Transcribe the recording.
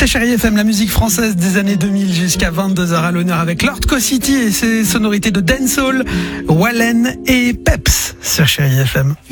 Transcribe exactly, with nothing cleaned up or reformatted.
C'est Chérie F M, la musique française des années deux mille jusqu'à vingt-deux heures à l'honneur avec Lord City et ses sonorités de dancehall, Wallen et Peps sur Chérie F M.